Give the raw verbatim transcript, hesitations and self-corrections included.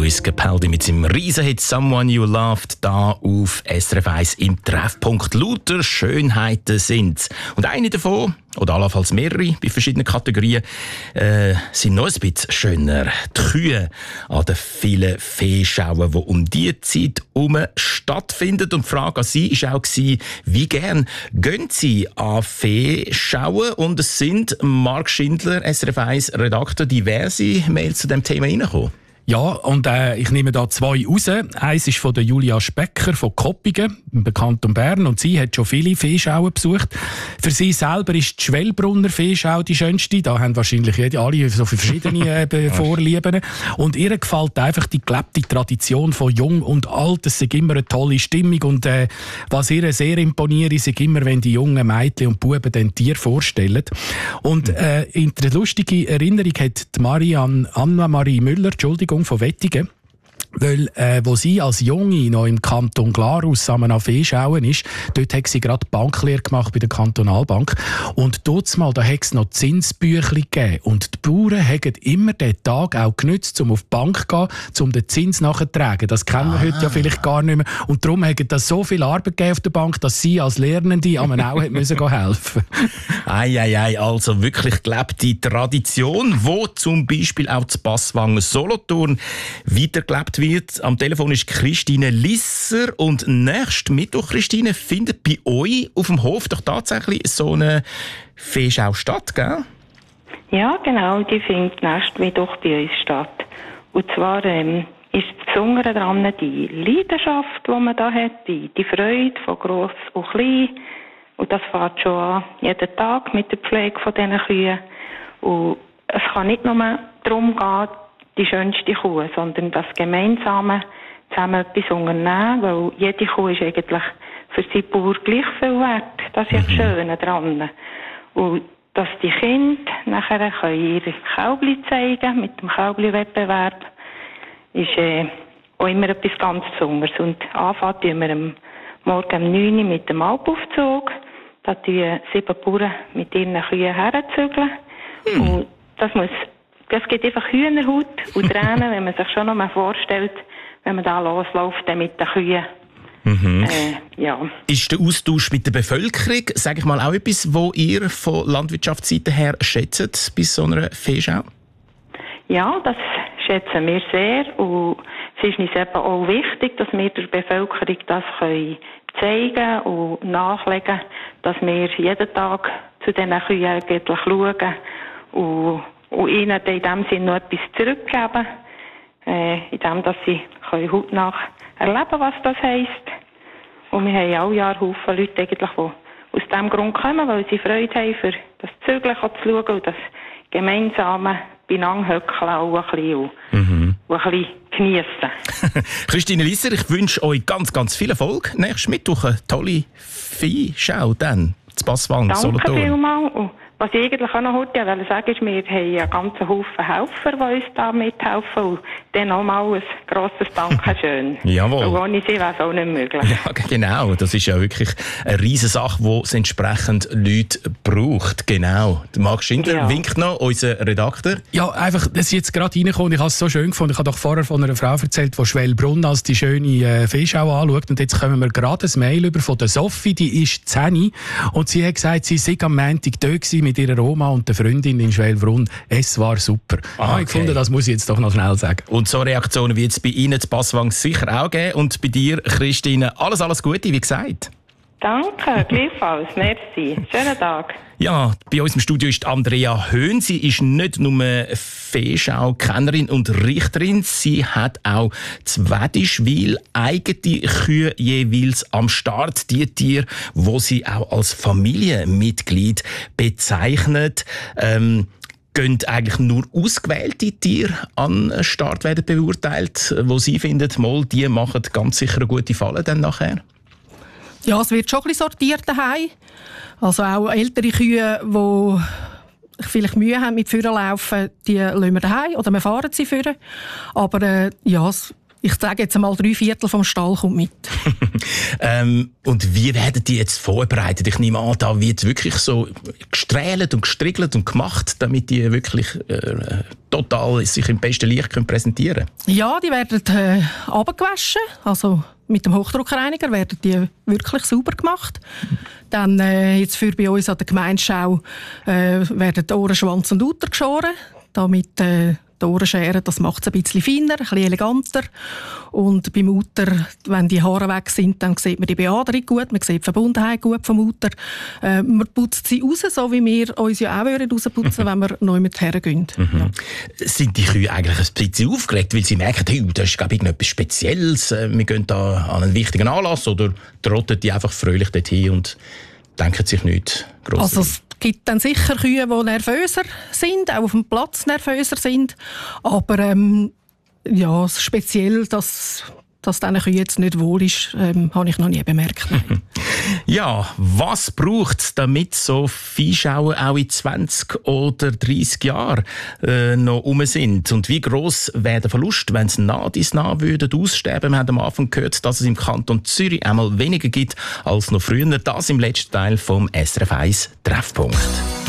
Lewis Capaldi mit seinem Riesenhit «Someone You Loved» da auf S R F eins im Treffpunkt. Lauter Schönheiten sind's. Und eine davon, oder allenfalls mehrere bei verschiedenen Kategorien, äh, sind noch ein bisschen schöner. Die Kühe an den vielen Feeschauen, die um diese Zeit herum stattfinden. Und die Frage an Sie war auch, wie gern gehen Sie an Feeschauen? Und es sind Marc Schindler, S R F eins Redakteur, diverse Mails zu diesem Thema reingekommen. Ja, und äh, ich nehme da zwei raus. Eins ist von der Julia Specker von Koppingen, im Kanton Bern. Und sie hat schon viele Feeschauen besucht. Für sie selber ist die Schwellbrunner Feeschau die schönste. Da haben wahrscheinlich jede, alle so verschiedene äh, Vorlieben. Und ihr gefällt einfach die gelebte Tradition von Jung und Alt. Es ist immer eine tolle Stimmung. Und äh, was ihr sehr imponiert, ist immer, wenn die jungen Mädchen und Buben den Tier vorstellen. Und äh, in der lustigen Erinnerung hat die Marianne, Anna-Marie Müller, Entschuldigung, von Wettigen, weil, äh, wo sie als Junge noch im Kanton Glarus zusammen an Feeschauen ist, dort hat sie gerade Banklehre gemacht bei der Kantonalbank. Und dort mal, da hat es noch Zinsbüchli gegeben. Und die Bauern haben immer den Tag auch genutzt, um auf die Bank zu gehen, um den Zins nachzutragen. Das kennen wir ah. heute ja vielleicht gar nicht mehr. Und darum hat das so viel Arbeit gegeben auf der Bank, dass sie als Lernende am auch müssen helfen. Ei, ei, ei, also wirklich gelebte Tradition, wo zum Beispiel auch zu Passwangen Solothurn weitergelebt wird. Am Telefon ist Christine Lisser und nächsten Mittwoch, Christine, findet bei euch auf dem Hof doch tatsächlich so eine Feeschau statt, gell? Ja, genau, die findet nächsten Mittwoch bei uns statt. Und zwar ähm, ist das Besondere daran die Leidenschaft, die man da hat, die, die Freude von gross und klein. Und das fängt schon an, jeden Tag mit der Pflege von diesen Kühen. Und es kann nicht nur darum gehen, die schönste Kuh, sondern das Gemeinsame zusammen etwas unternehmen, weil jede Kuh ist eigentlich für seinen Bauer gleich viel wert. Das ist ja das Schöne daran. Und dass die Kinder nachher können ihre Kälbli zeigen mit dem Kälbli-Wettbewerb, ist äh, auch immer etwas ganz Besonderes. Und anfangen tun wir am Morgen um neun Uhr mit dem Alpaufzug. Da tun sieben Bauern mit ihren Kühen herzügeln. Hm. Und das muss Das gibt einfach Hühnerhaut und Tränen, wenn man sich schon noch mal vorstellt, wenn man da losläuft dann mit den Kühen. Mhm. Äh, ja. Ist der Austausch mit der Bevölkerung, sage ich mal, auch etwas, wo ihr von Landwirtschaftsseite her schätzt bei so einer Feeschau? Ja, das schätzen wir sehr. Und es ist uns eben auch wichtig, dass wir der Bevölkerung das können zeigen und nachlegen, dass wir jeden Tag zu diesen Kühen schauen und Und ihnen in diesem Sinne noch etwas zurückgeben, äh, in dem, dass sie hautnah erleben können, was das heisst. Und wir haben alle Jahre Haufen Leute, eigentlich, die aus diesem Grund kommen, weil sie Freude haben, für das Zügeln zu schauen und das gemeinsame beieinander hückeln auch ein bisschen und, mhm. und ein bisschen geniessen. Christine Lisser, ich wünsche euch ganz, ganz viel Erfolg. Nächsten Mittwoch eine tolle Viehschau dann, zu Passwang, Solothurn. Danke vielmals. Was ich eigentlich auch noch heute sagen ist, wir haben einen ganzen Haufen Helfer, die uns da mithelfen. Und dann nochmal ein grosses Dankeschön. Jawohl. Und ohne sie wäre es auch nicht möglich. Ja, genau. Das ist ja wirklich eine riesige Sache, die es entsprechend Leute braucht. Genau. Marc Schindler ja. winkt noch, unser Redakteur. Ja, einfach, das ist jetzt gerade reingekommen. Ich habe es so schön gefunden. Ich habe doch vorher von einer Frau erzählt, die Schwellbrunn als die schöne äh, Feeschau anschaut. Und jetzt kommen wir gerade ein Mail über von der Sophie, die ist zehn. Und sie hat gesagt, sie sei am Montag da gewesen mit ihrer Oma und der Freundin in Schwellbrunn. Es war super. Ah, okay. Ich fand, das muss ich jetzt doch noch schnell sagen. Und so Reaktionen wie jetzt bei Ihnen zu Passwang sicher auch geben. Und bei dir, Christine, alles, alles Gute, wie gesagt. Danke, gleichfalls. Merci. Schönen Tag. Ja, bei uns im Studio ist Andrea Höhn. Sie ist nicht nur Feeschau-Kennerin und Richterin, sie hat auch zu Wedischwil eigene Kühe jeweils am Start. Die Tiere, die sie auch als Familienmitglied bezeichnet. Ähm, gehen eigentlich nur ausgewählte Tiere an den Start werden beurteilt, wo sie findet, mal, die machen ganz sicher eine gute Falle dann nachher? Ja, es wird schon ein bisschen sortiert daheim. Also auch ältere Kühe, die vielleicht Mühe haben mit Führerlaufen, die lassen wir daheim oder wir fahren sie führen. Aber äh, ja, es ich sage jetzt einmal, drei Viertel vom Stall kommt mit. ähm, und wie werden die jetzt vorbereitet? Ich nehme an, da wird wirklich so gestrählt und gestriegelt und gemacht, damit die wirklich äh, total sich im besten Licht können präsentieren können? Ja, die werden äh, abgewaschen, also mit dem Hochdruckreiniger werden die wirklich sauber gemacht. Dann äh, jetzt für bei uns an der Gemeindeschau äh, werden die Ohren, Schwanz und Uter geschoren, damit äh, die Ohrenschere, das macht es ein bisschen feiner, ein bisschen eleganter. Und beim Uter, wenn die Haare weg sind, dann sieht man die Beaderung gut, man sieht die Verbundenheit gut vom Uter. Äh, man putzt sie raus, so wie wir uns ja auch rausputzen, wenn wir neu mit hergehen. Mhm. Ja. Sind die Kühe eigentlich ein bisschen aufgeregt, weil sie merken, hey, das ist glaube ich etwas Spezielles, wir gehen da an einen wichtigen Anlass, oder trotten die einfach fröhlich dorthin und denken sich nichts Grosses? Also es gibt dann sicher Kühe, die nervöser sind, auch auf dem Platz nervöser sind. Aber ähm, ja, speziell, dass, dass diesen Kühen jetzt nicht wohl ist, ähm, habe ich noch nie bemerkt. Ja, was braucht es, damit so Viehschauen auch in zwanzig oder dreissig Jahren äh, noch rum sind? Und wie gross wäre der Verlust, wenn es nah dies nah würden aussterben? Wir haben am Anfang gehört, dass es im Kanton Zürich einmal weniger gibt als noch früher. Das im letzten Teil vom S R F eins Treffpunkt.